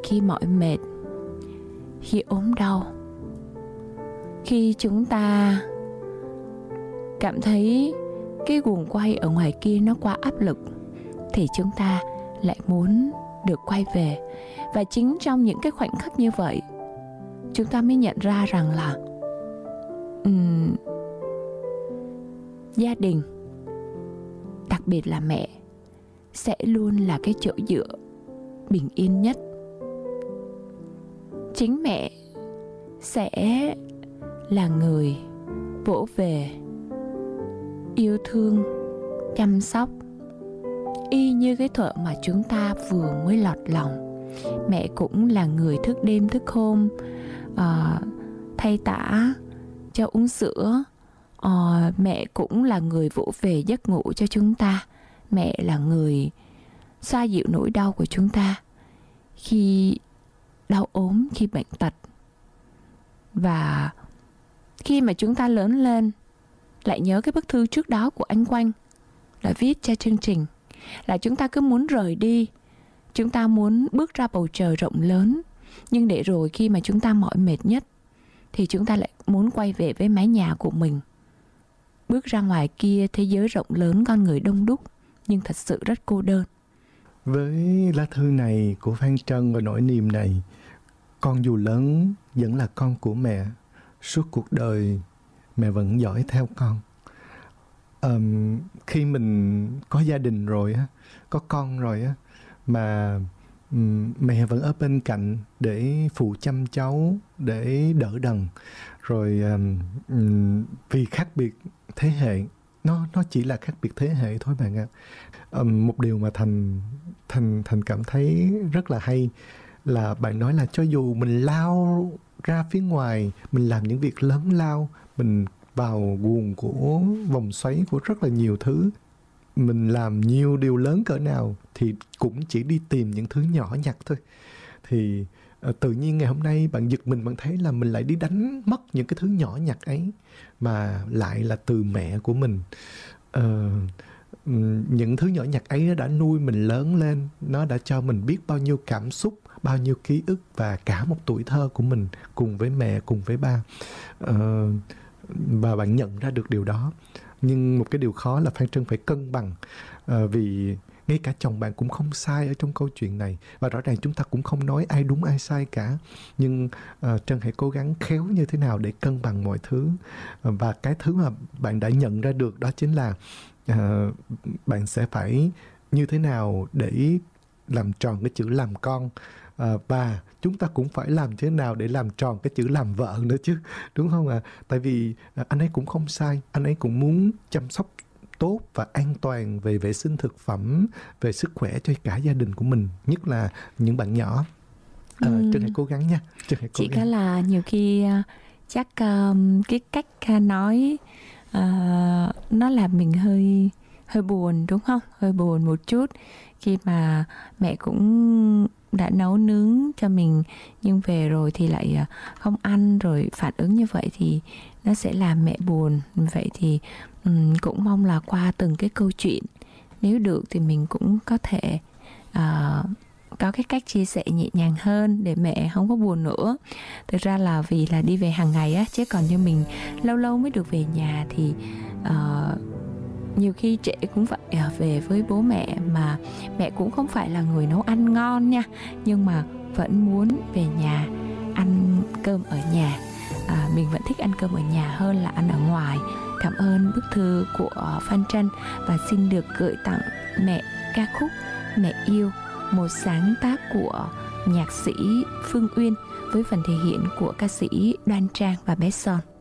khi mỏi mệt, khi ốm đau, khi chúng ta cảm thấy cái guồng quay ở ngoài kia nó quá áp lực, thì chúng ta lại muốn được quay về. Và chính trong những cái khoảnh khắc như vậy, chúng ta mới nhận ra rằng là gia đình, đặc biệt là mẹ, sẽ luôn là cái chỗ dựa bình yên nhất. Chính mẹ sẽ là người vỗ về, yêu thương, chăm sóc, y như cái thuở mà chúng ta vừa mới lọt lòng. Mẹ cũng là người thức đêm thức hôm, thay tã cho uống sữa. Mẹ cũng là người vỗ về giấc ngủ cho chúng ta. Mẹ là người xoa dịu nỗi đau của chúng ta khi đau ốm, khi bệnh tật. Và khi mà chúng ta lớn lên, lại nhớ cái bức thư trước đó của anh Quanh là viết cho chương trình, là chúng ta cứ muốn rời đi, chúng ta muốn bước ra bầu trời rộng lớn, nhưng để rồi khi mà chúng ta mỏi mệt nhất thì chúng ta lại muốn quay về với mái nhà của mình. Bước ra ngoài kia, thế giới rộng lớn, con người đông đúc, nhưng thật sự rất cô đơn. Với lá thư này của Phan Trân và nỗi niềm này, con dù lớn vẫn là con của mẹ. Suốt cuộc đời mẹ vẫn dõi theo con. Khi mình có gia đình rồi á, có con rồi á, mà mẹ vẫn ở bên cạnh để phụ chăm cháu, để đỡ đần. Rồi vì khác biệt thế hệ, nó chỉ là khác biệt thế hệ thôi bạn ạ. Một điều mà Thành cảm thấy rất là hay là bạn nói là cho dù mình lao ra phía ngoài, mình làm những việc lớn lao, mình vào guồng của vòng xoáy của rất là nhiều thứ, mình làm nhiều điều lớn cỡ nào thì cũng chỉ đi tìm những thứ nhỏ nhặt thôi. Thì tự nhiên ngày hôm nay bạn giật mình, bạn thấy là mình lại đi đánh mất những cái thứ nhỏ nhặt ấy, mà lại là từ mẹ của mình. Những thứ nhỏ nhặt ấy nó đã nuôi mình lớn lên, nó đã cho mình biết bao nhiêu cảm xúc, bao nhiêu ký ức và cả một tuổi thơ của mình cùng với mẹ, cùng với ba. Và bạn nhận ra được điều đó. Nhưng một cái điều khó là Phan Trân phải cân bằng, vì ngay cả chồng bạn cũng không sai ở trong câu chuyện này. Và rõ ràng chúng ta cũng không nói ai đúng ai sai cả. Nhưng Trân hãy cố gắng khéo như thế nào để cân bằng mọi thứ. Và cái thứ mà bạn đã nhận ra được đó chính là bạn sẽ phải như thế nào để làm tròn cái chữ làm con. Và chúng ta cũng phải làm thế nào để làm tròn cái chữ làm vợ nữa chứ, đúng không ạ? Tại vì anh ấy cũng không sai, anh ấy cũng muốn chăm sóc tốt và an toàn về vệ sinh thực phẩm, về sức khỏe cho cả gia đình của mình, nhất là những bạn nhỏ. Trân hãy cố gắng nha. Chỉ có là nhiều khi chắc cái cách nói nó làm mình hơi buồn, đúng không? Hơi buồn một chút khi mà mẹ cũng đã nấu nướng cho mình, nhưng về rồi thì lại không ăn, rồi phản ứng như vậy thì nó sẽ làm mẹ buồn. Vậy thì cũng mong là qua từng cái câu chuyện, nếu được thì mình cũng có thể có cái cách chia sẻ nhẹ nhàng hơn để mẹ không có buồn nữa. Thực ra là vì là đi về hàng ngày á, chứ còn như mình lâu lâu mới được về nhà thì nhiều khi trễ cũng phải về với bố mẹ, mà mẹ cũng không phải là người nấu ăn ngon nha, nhưng mà vẫn muốn về nhà ăn cơm ở nhà. Mình vẫn thích ăn cơm ở nhà hơn là ăn ở ngoài. Cảm ơn bức thư của Phan Trân và xin được gửi tặng mẹ ca khúc Mẹ Yêu, một sáng tác của nhạc sĩ Phương Uyên với phần thể hiện của ca sĩ Đoan Trang và bé Son.